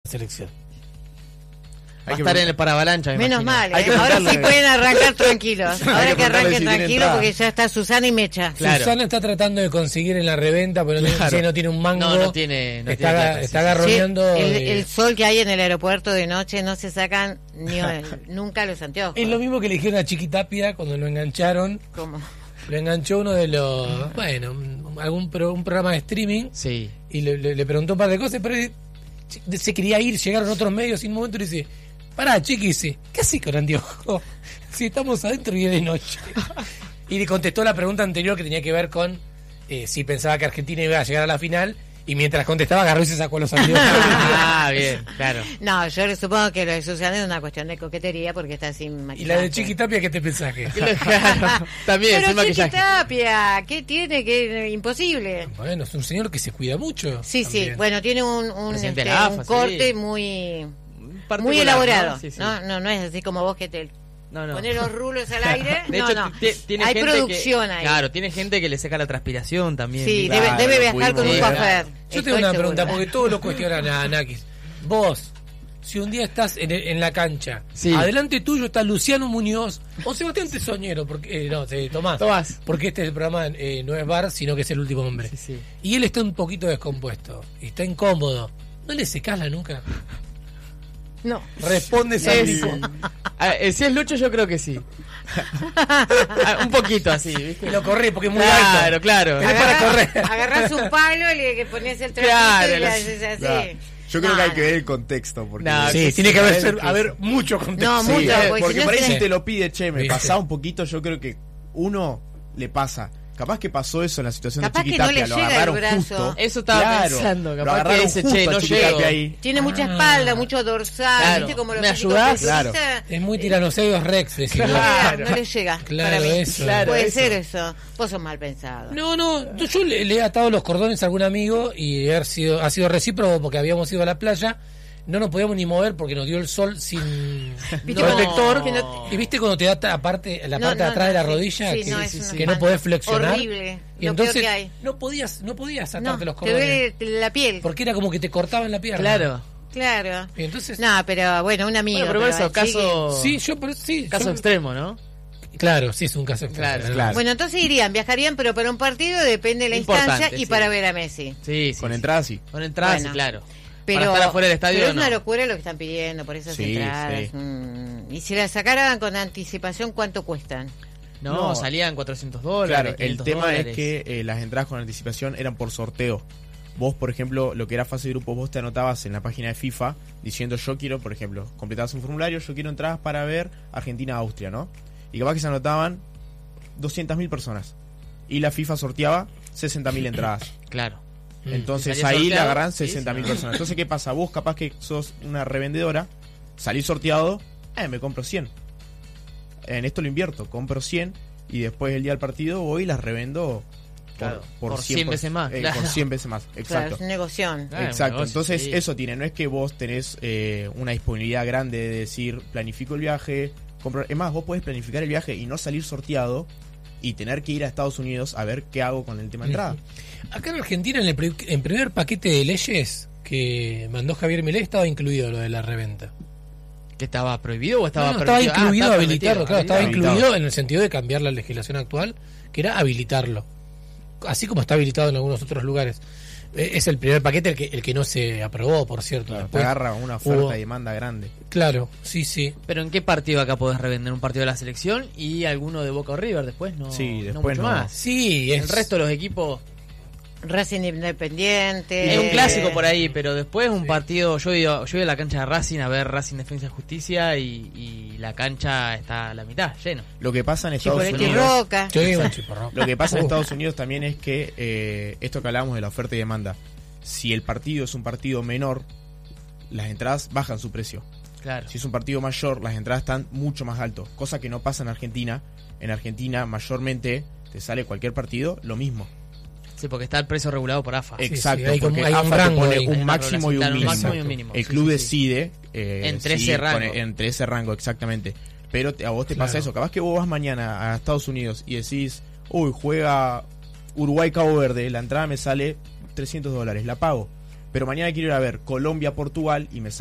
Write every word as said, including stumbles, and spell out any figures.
selección. Va a estar en el paravalancha, me Menos imagino. mal, ¿eh? Ahora sí pueden arrancar tranquilos. Ahora que arranquen si tranquilos porque ya está Susana y Mecha. Claro. Susana está tratando de conseguir en la reventa, pero no, Claro. tiene, no tiene un mango. No, no tiene, no está tiene plata, está sí. agarroneando. Sí, el, eh, el sol que hay en el aeropuerto de noche no se sacan ni nunca los anteojos. Es lo mismo que le dijeron a Chiquitapia cuando lo engancharon. ¿Cómo? Lo enganchó uno de los. Bueno, un- algún pro- un programa de streaming. Sí. Y le, le- le preguntó un par de cosas, pero él se quería ir, llegaron otros medios y en un momento le dice, pará, Chiqui, dice, ¿qué haces con anteojo? Si estamos adentro y es de noche. Y le contestó la pregunta anterior que tenía que ver con eh, si pensaba que Argentina iba a llegar a la final, y mientras contestaba agarró y se sacó los anteojos. Ah, bien, claro. No, yo supongo que lo de Susana es una cuestión de coquetería porque está sin Y maquillaje. la de Chiquitapia, ¿qué te pensás que? Claro. También, sin Pero maquillaje. Chiquitapia, ¿qué tiene? que Imposible. Bueno, es un señor que se cuida mucho. Sí, también. sí. Bueno, tiene un, un, Presidente este, de la un AFA, sí. corte muy Particular, muy elaborado. ¿no? Sí, sí. ¿no? No, no es así como vos que te No, no. pones los rulos al aire. De no, hecho, no. t- tiene Hay gente producción que, ahí. Claro, tiene gente que le seca la transpiración también. Sí, ¿viste? debe, Claro, debe lo viajar con un pudimos ver. coafer. Yo Estoy tengo una pregunta, segura. porque todos lo cuestionan a Nakis. Vos, si un día estás en, el- en la cancha, Sí. adelante tuyo está Luciano Muñoz o Sebastián Tesoñero, porque, eh, no, eh, Tomás, Tomás. porque este es el programa, eh, no es bar, sino que es el último hombre. Sí, sí. Y él está un poquito descompuesto, y está incómodo. ¿No le secás la nuca? No. Responde Es- Sánico. Ah, eh, si es Lucho, yo creo que sí. Ah, un poquito así, ¿viste? Y lo corrí porque es muy Claro, alto. claro. Es para correr. Agarrás un palo y le pones el trapito Claro, y le lo- haces así. Claro. Yo creo No, que hay no. que ver el contexto. Porque No, Sí, que tiene sí, que haber, a ver, ser- que haber mucho contexto. No, Sí, mucho, eh, porque porque si no por ahí se- si te lo pide, che, me ¿Viste? pasá un poquito, yo creo que uno le pasa. Capaz que pasó eso en la situación Capaz de que no Chiquitapia, le lo llega el agarraron brazo. justo. Eso estaba Claro, pensando, lo capaz que agarraron dice, justo che, a no Chiquitapia llego. ahí. Tiene mucha Ah. espalda, mucho dorsal, Claro. ¿viste? Como los ¿Me chicos ayudás? que Claro. usan. Es muy tiranosaurios Rex, decir. No, Claro. le- no le llega. Claro, para mí. eso. Claro, Puede eso. ser eso. Vos sos mal pensado. No, no, yo, yo le, le he atado los cordones a algún amigo y ha sido, ha sido recíproco porque habíamos ido a la playa, no nos podíamos ni mover porque nos dio el sol sin ¿Viste protector. cómo- que no- Y viste cuando te da ta- aparte, la No, parte de no, atrás de la no, sí, rodilla, sí, que, no, es que una no espanto. podés flexionar. Horrible. Y Lo entonces peor que hay. no podías, no podías No, atarte los te cordones. duele la piel. Porque era como que te cortaban la pierna. Claro. Claro. Y entonces, No, pero bueno, un amigo. Bueno, pero por eso, al chiqui- caso, sí, yo pero sí, caso yo- extremo, ¿no? Claro, sí es un caso extremo. Claro, claro. Bueno, entonces irían, viajarían, pero para un partido depende de la Importante, instancia y sí. para ver a Messi. Sí, sí. Con sí. entrada sí. Con entrada, Bueno. sí, claro. Pero, Para estar afuera del estadio, pero es no. una locura lo que están pidiendo por esas Sí, entradas. sí. Mm, Y si las sacaran con anticipación, ¿cuánto cuestan? No, No. salían cuatrocientos dólares, Claro, el quinientos tema dólares. es que eh, las entradas con anticipación eran por sorteo. Vos, por ejemplo, lo que era fase de grupos, vos te anotabas en la página de FIFA diciendo yo quiero, por ejemplo, completabas un formulario, yo quiero entradas para ver Argentina-Austria, ¿no? Y capaz que se anotaban doscientas mil personas. Y la FIFA sorteaba sesenta mil entradas. Claro. Mm. Entonces Si salía ahí le sorteado, agarran sí, sesenta mil sí. personas. Entonces, ¿qué pasa? Vos capaz que sos una revendedora, salís sorteado, eh, me compro cien. En esto lo invierto, compro cien y después el día del partido voy y las revendo por, Claro, por cien veces más, eh, claro. Por cien veces más, Claro, exacto. es negoción. Ah, un Exacto, negocio, entonces sí. eso tiene, no es que vos tenés eh, una disponibilidad grande de decir, planifico el viaje, compro, es más, vos podés planificar el viaje y no salir sorteado y tener que ir a Estados Unidos a ver qué hago con el tema de entrada. Acá en Argentina, en el pri- en primer paquete de leyes que mandó Javier Milei, estaba incluido lo de la reventa. ¿Que estaba prohibido o estaba No, no, estaba permitido? Ah, incluido estaba habilitarlo, permitido, claro, estaba habilitado. incluido en el sentido de cambiar la legislación actual, que era habilitarlo. Así como está habilitado en algunos otros lugares. Eh, Es el primer paquete el que, el que no se aprobó, por cierto. Claro, te Después- agarra una oferta hubo- y demanda grande. Claro, sí, sí. Pero ¿en qué partido acá podés revender? Un partido de la selección y alguno de Boca o River después, no, Sí, no después mucho no. más. Sí, es, El resto de los equipos Racing Independiente. es un eh, clásico por ahí, pero después un Sí. partido, yo he ido, yo he ido a la cancha de Racing a ver Racing Defensa y Justicia y, y la cancha está a la mitad, lleno. Lo que pasa en Estados Chipoletti Unidos... Roca. Yo iba a Chiporro. Lo que pasa en Uh, Estados Unidos también es que eh, esto que hablábamos de la oferta y demanda, si el partido es un partido menor, las entradas bajan su precio. Claro. Si es un partido mayor, las entradas están mucho más altos, cosa que no pasa en Argentina. En Argentina, mayormente, te sale cualquier partido lo mismo. Sí, porque está el precio regulado por A F A. sí, Exacto, hay como- porque hay un AFA te rango pone ahí. un Hay una máximo y un relación, claro, un mínimo. máximo y un mínimo. El Sí, club sí, sí. decide eh, Entre si ese rango. pone- entre ese rango, exactamente. Pero te- a vos te Claro. pasa eso. Capaz que vos vas mañana a Estados Unidos y decís, uy, juega Uruguay-Cabo Verde, la entrada me sale trescientos dólares, la pago. Pero mañana quiero ir a ver Colombia-Portugal y me